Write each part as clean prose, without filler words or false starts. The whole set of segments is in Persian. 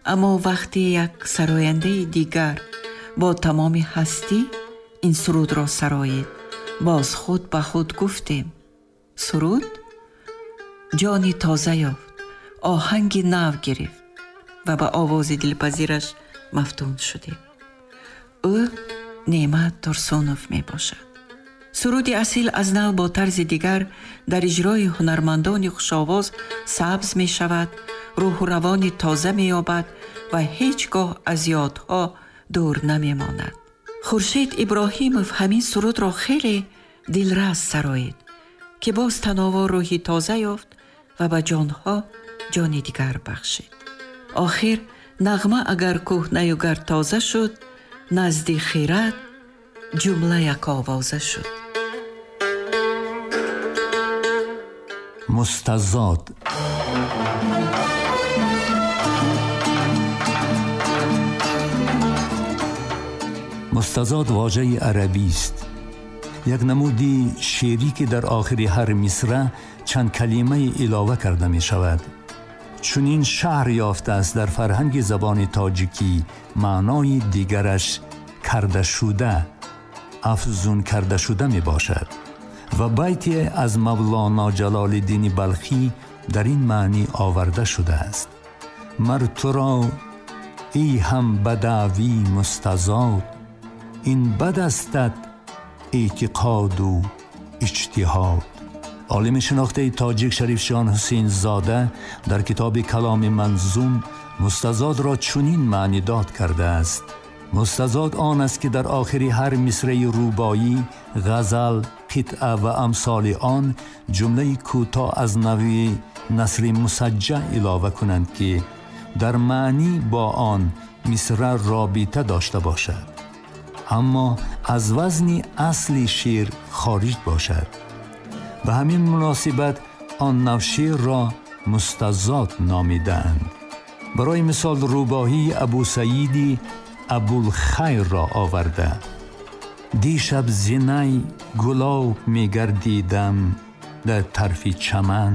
اما وقتی یک سراینده دیگر با تمام هستی این سرود را سرایید، باز خود به خود گفتیم سرود جانی تازه یافت، آهنگی نو گرفت و به آواز دلپذیرش مفتون شدیم. او نعمت ترسونوف می باشد. سرود اصیل از نو با طرز دیگر در اجرای هنرمندان خوش‌آواز سبز می شود، روح و روان تازه می یابد و هیچگاه از یادها دور نمی ماند. خورشید ابراهیموف همین سرود را خیلی دلرس سرایید که باز تناور روحی تازه یافت و به جانها جانی دیگر بخشید. آخر نغمه اگر کهنه و گر تازه شد، نزد خیرت جمله یک آوازه شد. مستزاد. مستزاد واژه عربی است، یک نمودی شعری که در آخر هر مصرع چند کلمه علاوه کرده می شود. چون این شهر یافته است در فرهنگ زبان تاجیکی معنای دیگرش کرده شده، افزون کرده شده می باشد و بیتی از مولانا جلال الدین بلخی در این معنی آورده شده است: مر تو را ای هم بدوی مستزاد، این بد استت اعتقاد و اجتهاد. عالم شناخته تاجیک شریف جان حسین زاده در کتاب کلام منظوم مستزاد را چنین معنی داد کرده است: مستزاد آن است که در آخر هر مصرع روبایی، غزل، قطعه و امثال آن جمله کوتاه از نوع نثر مسجع علاوه کنند که در معنی با آن مصرع رابطه داشته باشد، اما از وزن اصلی شعر خارج باشد. به همین مناسبت آن نوع شعر را مستزاد نامیدند. برای مثال روباهی ابو سعیدی ابوالخیر را آورده: دیشب زینه گلاب می گردیدم در طرف چمن،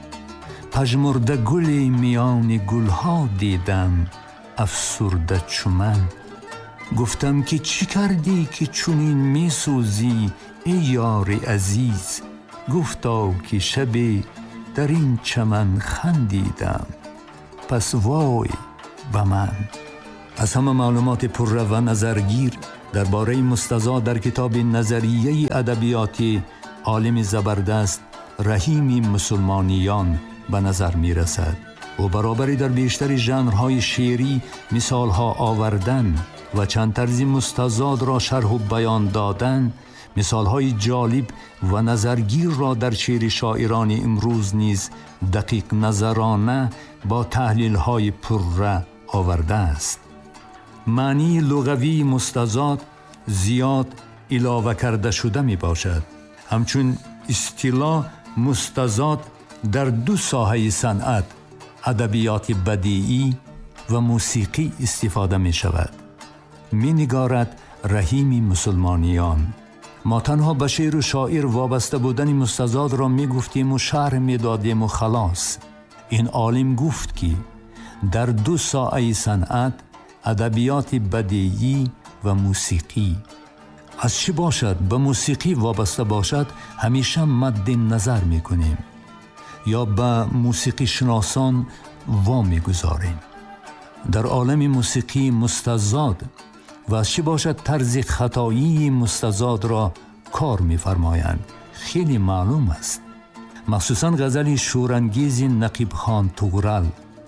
پژمرده گلی میان گلها دیدم افسرده چو من. گفتم که چی کردی که چونین می سوزی ای یار عزیز؟ گفتا که شبی در این چمن خندیدم، پس وای به من. از همه معلومات پررو و نظرگیر درباره مستزاد در کتاب نظریه ادبیاتی عالم زبردست رحیم مسلمانیان به نظر می رسد و برابری در بیشتر ژانرهای شعری مثالها آوردن و چند طرز مستزاد را شرح و بیان دادن، مثالهای جالب و نظرگیر را در شعر شاعران امروز نیز دقیق نظرانه با تحلیل‌های پررو آورده است. معنی لغوی مستزاد زیاد علاوه کرده شده می باشد. همچون اصطلاح مستزاد در دو ساحه صنعت، ادبیات بدیعی و موسیقی استفاده می شود. می نگارد رحیم مسلمانیان: ما تنها به شعر و شاعر وابسته بودن مستزاد را می گفتیم و شرح می دادیم و خلاص. این عالم گفت که در دو ساحه صنعت، ادبیات بدیعی و موسیقی، از چه باشد به موسیقی وابسته باشد همیشه مد نظر می کنیم یا به موسیقی شناسان وامی گذاریم. در عالم موسیقی مستزاد و از چه باشد طرز خطایی مستزاد را کار می فرمایند خیلی معلوم است. مخصوصا غزل شورانگیز نقیب خان طغرل: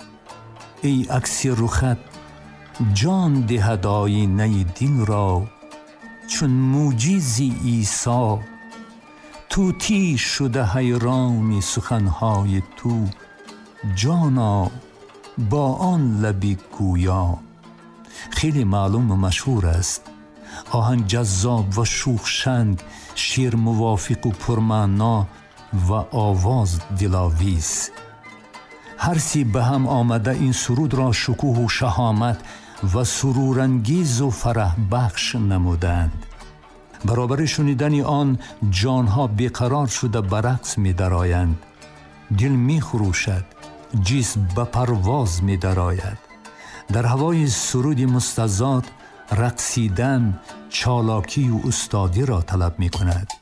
ای عکس رخت جان دهد آینه دل را، چون معجزی عیسی طوطی شده حیران سخنهای تو، جانا با آن لب گویا. خیلی معلوم و مشهور است. آهنگ جذاب و شوخ‌شنگ، شعر موافق و پرمعنا و آواز دلاویز. هر سی به هم آمده این سرود را شکوه و شهامت و سرورانگیز و فرح بخش نمودند. برابر شنیدن آن جانها بیقرار شده به رقص می درآیند. دل می خروشد، جسم به پرواز می درآید. در هوای سرود مستزاد رقصیدن چالاکی و استادی را طلب می کند.